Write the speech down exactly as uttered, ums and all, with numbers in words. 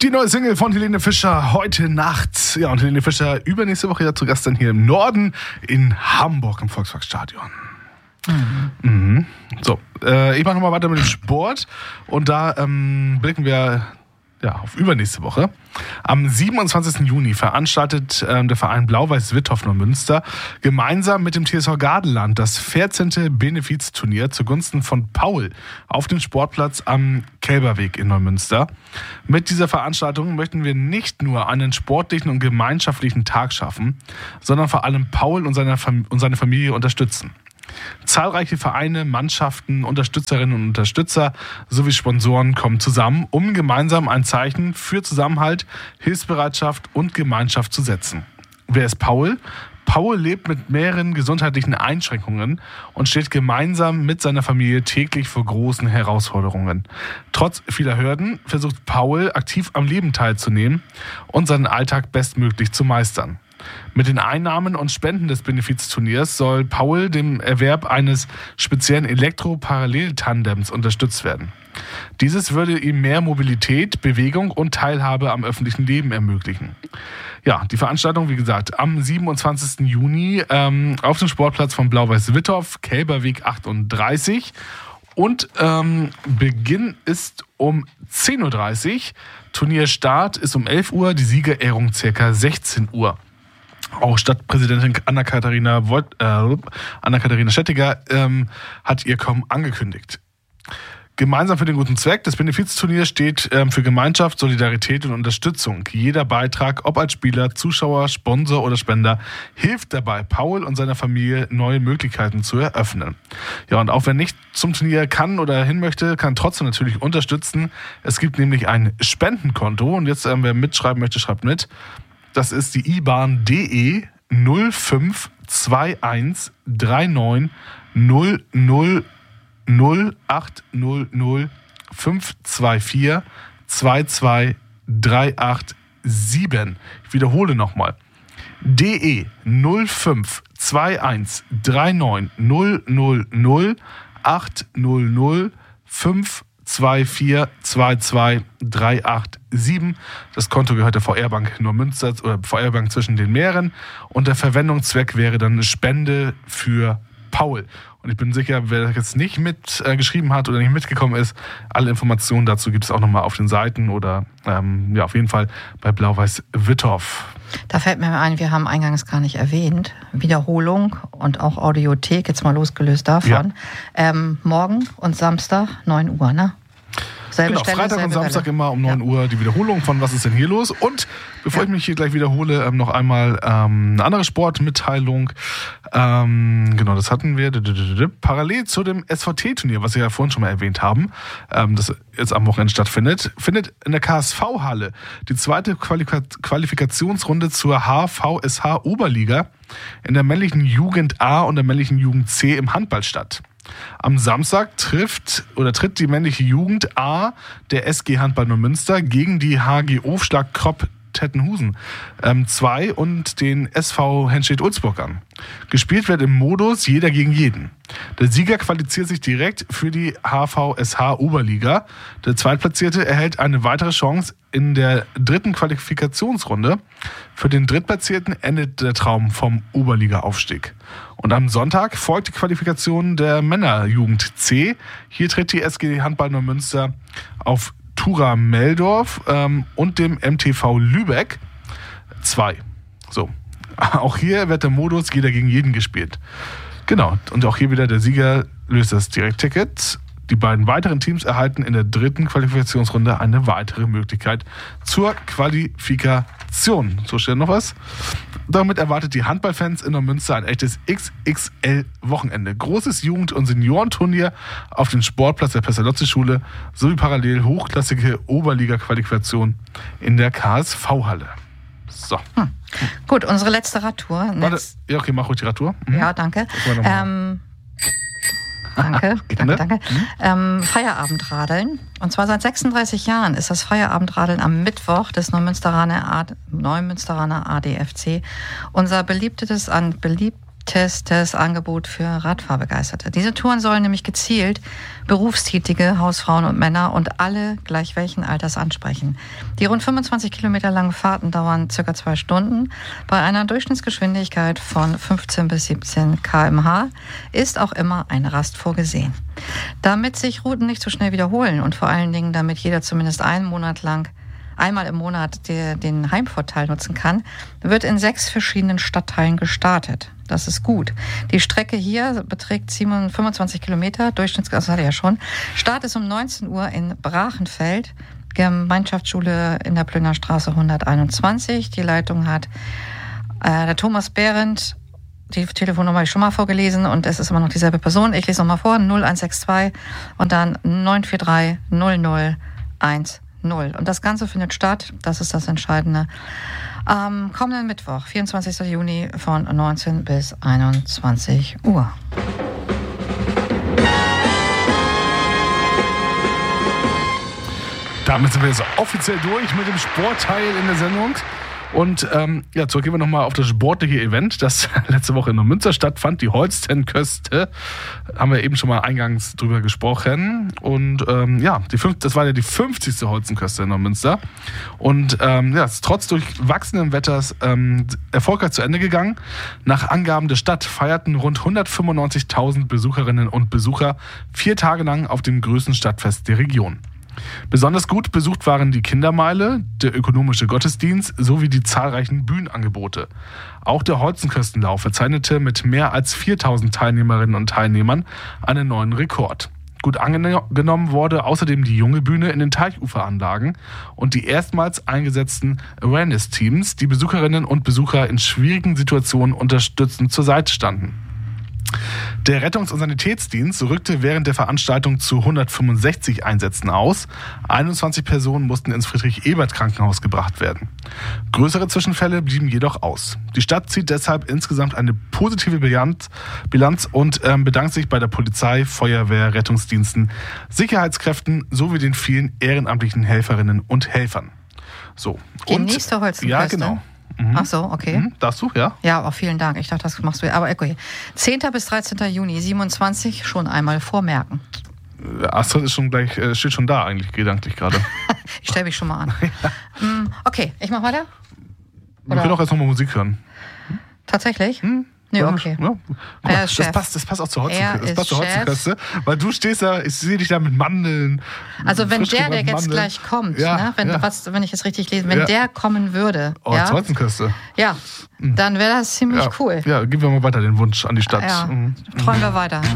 Die neue Single von Helene Fischer heute Nacht. Ja, und Helene Fischer übernächste Woche ja zu Gast dann hier im Norden in Hamburg im Volksparkstadion. Mhm. Mhm. So, äh, ich mache nochmal weiter mit dem Sport und da ähm, blicken wir ja, auf übernächste Woche. Am siebenundzwanzigsten Juni veranstaltet ähm, der Verein Blau-Weiß-Wittorf Neumünster gemeinsam mit dem T S V Gardeland das vierzehnte Benefizturnier zugunsten von Paul auf dem Sportplatz am Kälberweg in Neumünster. Mit dieser Veranstaltung möchten wir nicht nur einen sportlichen und gemeinschaftlichen Tag schaffen, sondern vor allem Paul und seine, Fam- und seine Familie unterstützen. Zahlreiche Vereine, Mannschaften, Unterstützerinnen und Unterstützer sowie Sponsoren kommen zusammen, um gemeinsam ein Zeichen für Zusammenhalt, Hilfsbereitschaft und Gemeinschaft zu setzen. Wer ist Paul? Paul lebt mit mehreren gesundheitlichen Einschränkungen und steht gemeinsam mit seiner Familie täglich vor großen Herausforderungen. Trotz vieler Hürden versucht Paul aktiv am Leben teilzunehmen und seinen Alltag bestmöglich zu meistern. Mit den Einnahmen und Spenden des Benefizturniers soll Paul dem Erwerb eines speziellen Elektro-Parallel-Tandems unterstützt werden. Dieses würde ihm mehr Mobilität, Bewegung und Teilhabe am öffentlichen Leben ermöglichen. Ja, die Veranstaltung, wie gesagt, am siebenundzwanzigsten Juni ähm, auf dem Sportplatz von Blau-Weiß-Wittorf, Kälberweg achtunddreißig. Und ähm, Beginn ist um zehn Uhr dreißig, Turnierstart ist um elf Uhr, die Siegerehrung ca. sechzehn Uhr. Auch Stadtpräsidentin Anna-Katharina Voigt, äh, Anna-Katharina Schettiger ähm, hat ihr Kommen angekündigt. Gemeinsam für den guten Zweck. Das Benefizturnier steht ähm, für Gemeinschaft, Solidarität und Unterstützung. Jeder Beitrag, ob als Spieler, Zuschauer, Sponsor oder Spender, hilft dabei, Paul und seiner Familie neue Möglichkeiten zu eröffnen. Ja, und auch wer nicht zum Turnier kann oder hin möchte, kann trotzdem natürlich unterstützen. Es gibt nämlich ein Spendenkonto und jetzt, ähm, wer mitschreiben möchte, schreibt mit. Das ist die I B A N D E null fünf zwei eins drei neun null null null acht null null fünf zwei vier zwei zwei drei acht sieben. Ich wiederhole nochmal. D E null fünf zwei eins drei neun null null null acht null null fünf zwei vier zwei zwei drei acht sieben. Das Konto gehört der V R-Bank Neumünster oder V R-Bank zwischen den Meeren und der Verwendungszweck wäre dann eine Spende für Paul. Und ich bin sicher, wer jetzt nicht mitgeschrieben äh, hat oder nicht mitgekommen ist, alle Informationen dazu gibt es auch nochmal auf den Seiten oder ähm, ja, auf jeden Fall bei Blau-Weiß-Wittorf. Da fällt mir ein, wir haben eingangs gar nicht erwähnt, Wiederholung und auch Audiothek, jetzt mal losgelöst davon. Ja. Ähm, morgen und Samstag neun Uhr, ne? Selbe genau, Stelle, Freitag und Samstag Welle. Immer um neun ja. Uhr die Wiederholung von Was ist denn hier los? Und bevor ja. ich mich hier gleich wiederhole, ähm, noch einmal ähm, eine andere Sportmitteilung. Ähm, genau, das hatten wir parallel zu dem S V T-Turnier, was wir ja vorhin schon mal erwähnt haben, ähm, das jetzt am Wochenende stattfindet, findet in der K S V-Halle die zweite Qualifik- Qualifikationsrunde zur H V S H-Oberliga in der männlichen Jugend A und der männlichen Jugend C im Handball statt. Am Samstag trifft oder tritt die männliche Jugend A der S G Handball Neumünster gegen die H G Ofschlag Kropp Tettenhusen zwei ähm, und den S V Henstedt-Ulzburg an. Gespielt wird im Modus jeder gegen jeden. Der Sieger qualifiziert sich direkt für die H V S H-Oberliga. Der Zweitplatzierte erhält eine weitere Chance in der dritten Qualifikationsrunde. Für den Drittplatzierten endet der Traum vom Oberliga-Aufstieg. Und am Sonntag folgt die Qualifikation der Männerjugend C. Hier tritt die S G Handball Neumünster auf Tura Meldorf ähm, und dem M T V Lübeck zwei. So. Auch hier wird der Modus jeder gegen jeden gespielt. Genau. Und auch hier wieder der Sieger löst das Direktticket. Die beiden weiteren Teams erhalten in der dritten Qualifikationsrunde eine weitere Möglichkeit zur Qualifikation. So steht noch was. Damit erwartet die Handballfans in Neumünster ein echtes X X L-Wochenende. Großes Jugend- und Seniorenturnier auf dem Sportplatz der Pestalozzi-Schule sowie parallel hochklassige Oberliga-Qualifikation in der K S V-Halle. So. Hm. Gut, unsere letzte Radtour. Warte, ja, okay, mach ruhig die Radtour. Mhm. Ja, danke. Ähm, danke, danke, danke. Mhm. Ähm, Feierabindradeln. Und zwar seit sechsunddreißig Jahren ist das Feierabindradeln am Mittwoch des Neumünsteraner, A- Neumünsteraner A D F C unser beliebtestes, an, beliebt, beliebtestes Angebot für Radfahrbegeisterte. Diese Touren sollen nämlich gezielt berufstätige Hausfrauen und Männer und alle gleich welchen Alters ansprechen. Die rund fünfundzwanzig Kilometer langen Fahrten dauern circa zwei Stunden. Bei einer Durchschnittsgeschwindigkeit von fünfzehn bis siebzehn Kilometer pro Stunde ist auch immer eine Rast vorgesehen. Damit sich Routen nicht so schnell wiederholen und vor allen Dingen, damit jeder zumindest einen Monat lang einmal im Monat der, den Heimvorteil nutzen kann, wird in sechs verschiedenen Stadtteilen gestartet. Das ist gut. Die Strecke hier beträgt fünfundzwanzig Kilometer, Durchschnitts, das hatte ich ja schon. Start ist um neunzehn Uhr in Brachenfeld, Gemeinschaftsschule in der Plöner Straße hunderteinundzwanzig. Die Leitung hat äh, der Thomas Behrendt. Die Telefonnummer habe ich schon mal vorgelesen und es ist immer noch dieselbe Person. Ich lese nochmal vor, null eins sechs zwei und dann neun vier drei null null eins null. Und das Ganze findet statt, das ist das Entscheidende, am kommenden Mittwoch, vierundzwanzigsten Juni von neunzehn bis einundzwanzig Uhr. Damit sind wir jetzt offiziell durch mit dem Sportteil in der Sendung. Und ähm, ja, zurück gehen wir nochmal auf das sportliche Event, das letzte Woche in Neumünster stattfand, die Holstenköste. Haben wir eben schon mal eingangs drüber gesprochen. Und ähm, ja, die fünf, das war ja die fünfzigste Holstenköste in Neumünster. Und ähm, ja, es ist trotz durchwachsenen Wetters ähm, erfolgreich zu Ende gegangen. Nach Angaben der Stadt feierten rund hundertfünfundneunzigtausend Besucherinnen und Besucher vier Tage lang auf dem größten Stadtfest der Region. Besonders gut besucht waren die Kindermeile, der ökonomische Gottesdienst sowie die zahlreichen Bühnenangebote. Auch der Holstenköstenlauf verzeichnete mit mehr als viertausend Teilnehmerinnen und Teilnehmern einen neuen Rekord. Gut angenommen wurde außerdem die junge Bühne in den Teichuferanlagen und die erstmals eingesetzten Awareness-Teams, die Besucherinnen und Besucher in schwierigen Situationen unterstützend zur Seite standen. Der Rettungs- und Sanitätsdienst rückte während der Veranstaltung zu hundertfünfundsechzig Einsätzen aus. einundzwanzig Personen mussten ins Friedrich-Ebert-Krankenhaus gebracht werden. Größere Zwischenfälle blieben jedoch aus. Die Stadt zieht deshalb insgesamt eine positive Bilanz und ähm, bedankt sich bei der Polizei, Feuerwehr, Rettungsdiensten, Sicherheitskräften sowie den vielen ehrenamtlichen Helferinnen und Helfern. So. Die und, nächste Holstenköste. Ja, genau. Mhm. Ach so, okay. Mhm. Darfst du, ja? Ja, auch vielen Dank. Ich dachte, das machst du. Aber okay. zehnten bis dreizehnten Juni siebenundzwanzig schon einmal vormerken. Astrid ist schon gleich, steht schon da eigentlich gedanklich gerade. Ich stelle mich schon mal an. Ja. Okay, ich mach weiter. Wir können auch jetzt nochmal Musik hören. Tatsächlich? Hm? Nee, okay. Ja. Mal, das, passt, das passt auch zur Holzenköste. Weil du stehst da, ich sehe dich da mit Mandeln. Also wenn der, der jetzt gleich kommt, ja, ne, wenn, ja. was, wenn ich es richtig lese, wenn ja. der kommen würde. Oh, ja, zur Holzenköste. Ja, dann wäre das ziemlich ja. cool. Ja, geben wir mal weiter den Wunsch an die Stadt. Ja, mhm. träumen wir weiter.